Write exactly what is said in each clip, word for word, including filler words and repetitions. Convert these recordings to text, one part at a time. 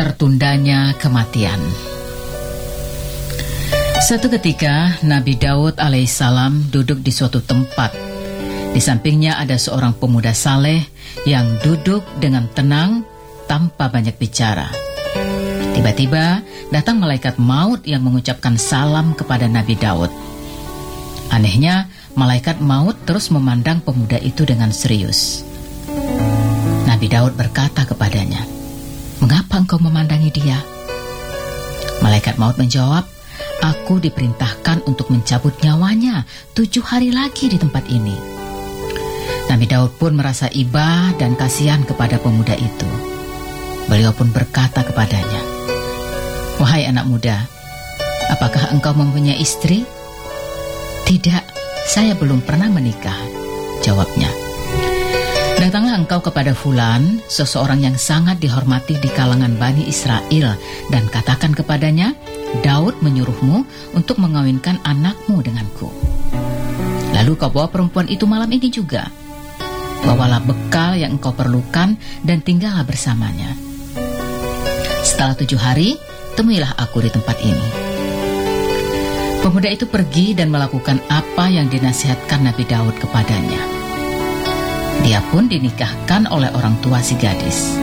Tertundanya kematian. Suatu ketika Nabi Daud alaihissalam duduk di suatu tempat. Di sampingnya ada seorang pemuda saleh yang duduk dengan tenang tanpa banyak bicara. Tiba-tiba datang malaikat maut yang mengucapkan salam kepada Nabi Daud. Anehnya, malaikat maut terus memandang pemuda itu dengan serius. Nabi Daud berkata kepadanya, "Mengapa engkau memandangi dia?" Malaikat maut menjawab, "Aku diperintahkan untuk mencabut nyawanya tujuh hari lagi di tempat ini." Nabi Daud pun merasa iba dan kasihan kepada pemuda itu. Beliau pun berkata kepadanya, "Wahai anak muda, apakah engkau mempunyai istri?" "Tidak, saya belum pernah menikah," jawabnya. "Datanglah engkau kepada Fulan, seseorang yang sangat dihormati di kalangan Bani Israel, dan katakan kepadanya, Daud menyuruhmu untuk mengawinkan anakmu denganku. Lalu kau bawa perempuan itu malam ini juga. Bawalah bekal yang engkau perlukan dan tinggallah bersamanya. Setelah tujuh hari, temuilah aku di tempat ini." Pemuda itu pergi dan melakukan apa yang dinasihatkan Nabi Daud kepadanya. Dia pun dinikahkan oleh orang tua si gadis.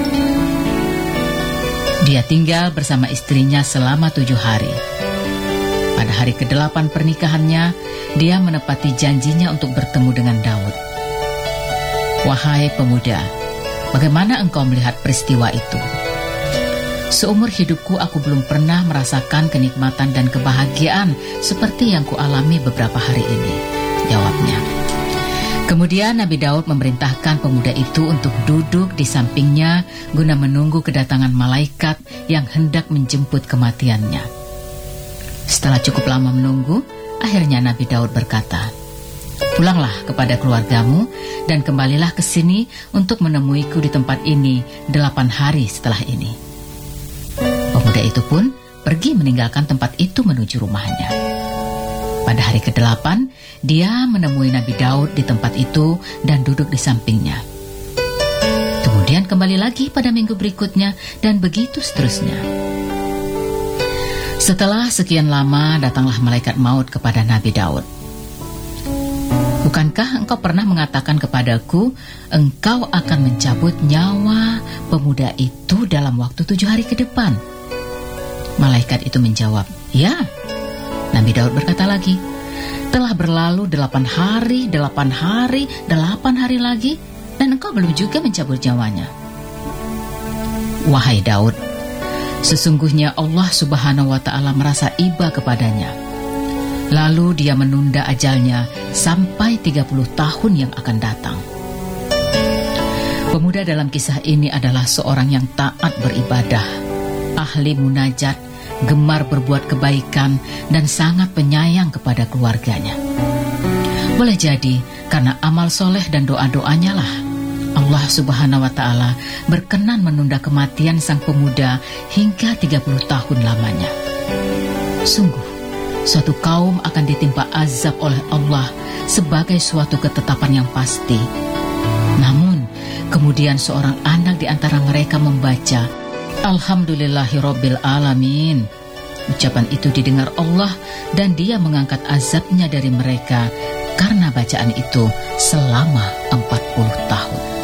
Dia tinggal bersama istrinya selama tujuh hari. Pada hari kedelapan pernikahannya, dia menepati janjinya untuk bertemu dengan Daud. "Wahai pemuda, bagaimana engkau melihat peristiwa itu?" "Seumur hidupku aku belum pernah merasakan kenikmatan dan kebahagiaan seperti yang kualami beberapa hari ini," jawabnya. Kemudian Nabi Daud memerintahkan pemuda itu untuk duduk di sampingnya guna menunggu kedatangan malaikat yang hendak menjemput kematiannya. Setelah cukup lama menunggu, akhirnya Nabi Daud berkata, "Pulanglah kepada keluargamu dan kembalilah ke sini untuk menemuiku di tempat ini delapan hari setelah ini." Pemuda itu pun pergi meninggalkan tempat itu menuju rumahnya. Pada hari kedelapan, dia menemui Nabi Daud di tempat itu dan duduk di sampingnya. Kemudian kembali lagi pada minggu berikutnya dan begitu seterusnya. Setelah sekian lama, datanglah malaikat maut kepada Nabi Daud. "Bukankah engkau pernah mengatakan kepadaku, engkau akan mencabut nyawa pemuda itu dalam waktu tujuh hari ke depan?" Malaikat itu menjawab, "Ya." Nabi Daud berkata lagi, "Telah berlalu delapan hari, delapan hari, delapan hari lagi, dan engkau belum juga mencabut nyawanya." "Wahai Daud, sesungguhnya Allah Subhanahu wa Ta'ala merasa iba kepadanya. Lalu dia menunda ajalnya sampai tiga puluh tahun yang akan datang." Pemuda dalam kisah ini adalah seorang yang taat beribadah, ahli munajat, gemar berbuat kebaikan, dan sangat penyayang kepada keluarganya. Boleh jadi karena amal soleh dan doa-doanya lah Allah Subhanahu wa Ta'ala berkenan menunda kematian sang pemuda hingga tiga puluh tahun lamanya. Sungguh, suatu kaum akan ditimpa azab oleh Allah sebagai suatu ketetapan yang pasti. Namun, kemudian seorang anak di antara mereka membaca, "Alhamdulillahirabbil alamin." Ucapan itu didengar Allah dan dia mengangkat azabnya dari mereka karena bacaan itu selama empat puluh tahun.